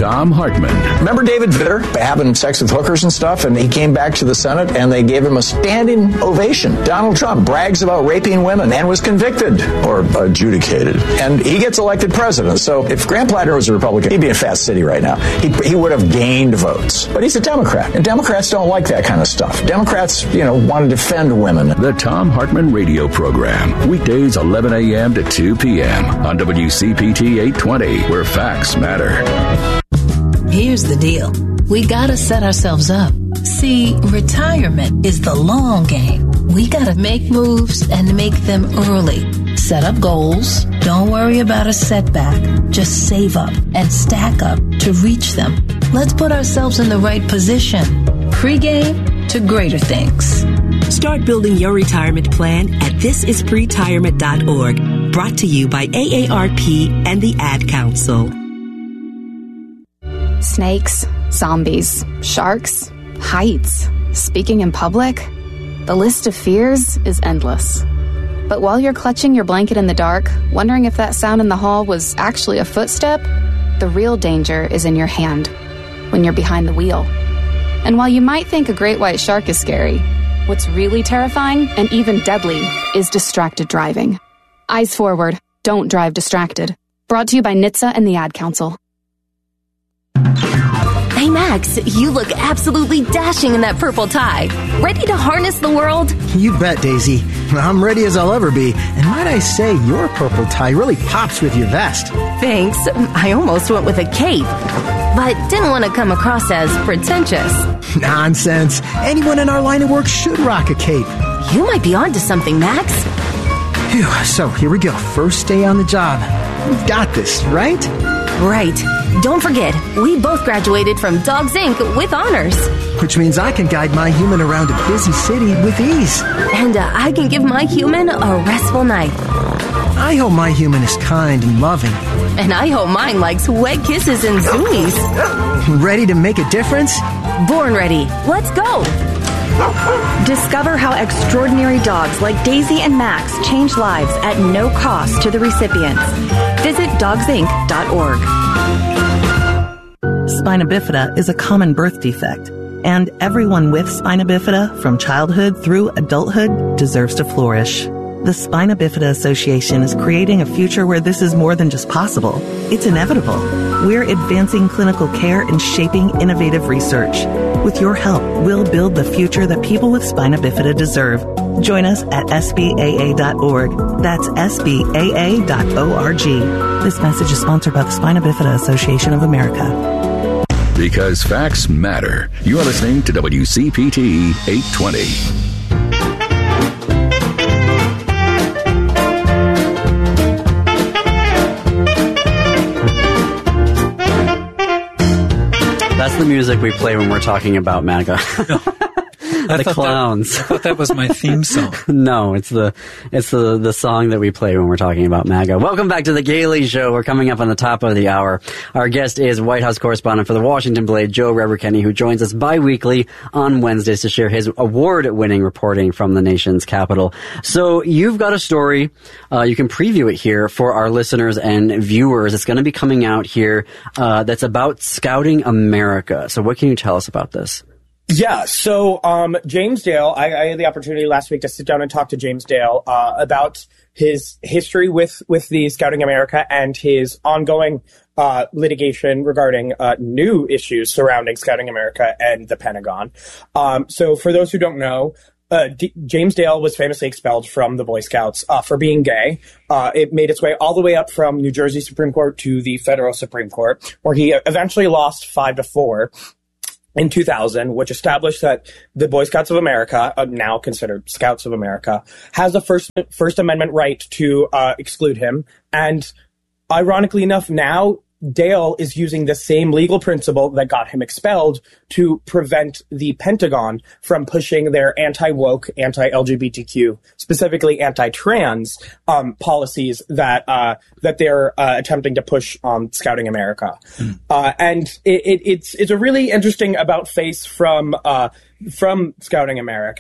Thom Hartmann. Remember David Vitter having sex with hookers and stuff, and he came back to the Senate and they gave him a standing ovation. Donald Trump brags about raping women and was convicted or adjudicated, and he gets elected president. So if Grant Platter was a Republican, he'd be in Fast City right now. He would have gained votes, but he's a Democrat, and Democrats don't like that kind of stuff. Democrats, want to defend women. The Thom Hartmann Radio Program, weekdays 11 a.m. to 2 p.m. on WCPT 820, where facts matter. Here's the deal. We gotta set ourselves up. See, retirement is the long game. We gotta make moves and make them early. Set up goals. Don't worry about a setback. Just save up and stack up to reach them. Let's put ourselves in the right position. Pre-game to greater things. Start building your retirement plan at thisispretirement.org. Brought to you by AARP and the Ad Council. Snakes, zombies, sharks, heights, speaking in public. The list of fears is endless. But while you're clutching your blanket in the dark, wondering if that sound in the hall was actually a footstep, the real danger is in your hand, when you're behind the wheel. And while you might think a great white shark is scary, what's really terrifying and even deadly is distracted driving. Eyes forward. Don't drive distracted. Brought to you by NHTSA and the Ad Council. Hey, Max, you look absolutely dashing in that purple tie. Ready to harness the world? You bet, Daisy. I'm ready as I'll ever be. And might I say, your purple tie really pops with your vest. Thanks. I almost went with a cape, but didn't want to come across as pretentious. Nonsense. Anyone in our line of work should rock a cape. You might be onto something, Max. Phew, so here we go. First day on the job. We've got this, right? Right. Don't forget, we both graduated from Dogs Inc. with honors. Which means I can guide my human around a busy city with ease. And I can give my human a restful night. I hope my human is kind and loving. And I hope mine likes wet kisses and zoomies. Ready to make a difference? Born ready. Let's go. Discover how extraordinary dogs like Daisy and Max change lives at no cost to the recipients. Visit dogsinc.org. Spina bifida is a common birth defect, and everyone with spina bifida from childhood through adulthood deserves to flourish. The Spina Bifida Association is creating a future where this is more than just possible. It's inevitable. We're advancing clinical care and shaping innovative research. With your help, we'll build the future that people with spina bifida deserve. Join us at SBAA.org. That's SBAA.org. This message is sponsored by the Spina Bifida Association of America. Because facts matter. You are listening to WCPT 820. That's the music we play when we're talking about MAGA. The clowns. I thought that was my theme song. No, it's the song that we play when we're talking about MAGA. Welcome back to the Gailey Show. We're coming up on the top of the hour. Our guest is White House correspondent for the Washington Blade, Joe Reber-Kenny, who joins us bi-weekly on Wednesdays to share his award-winning reporting from the nation's capital. So you've got a story. You can preview it here for our listeners and viewers. It's going to be coming out here that's about Scouting America. So what can you tell us about this? Yeah, so James Dale, I had the opportunity last week to sit down and talk to James Dale about his history with the Scouting America and his ongoing litigation regarding new issues surrounding Scouting America and the Pentagon. So for those who don't know, James Dale was famously expelled from the Boy Scouts for being gay. It made its way all the way up from New Jersey Supreme Court to the federal Supreme Court, where he eventually lost 5-4. In 2000, which established that the Boy Scouts of America, now considered Scouts of America, has a First Amendment right to exclude him. And ironically enough, now Dale is using the same legal principle that got him expelled to prevent the Pentagon from pushing their anti-woke, anti-LGBTQ, specifically anti-trans policies that they're attempting to push on Scouting America. And it's a really interesting about face from Scouting America.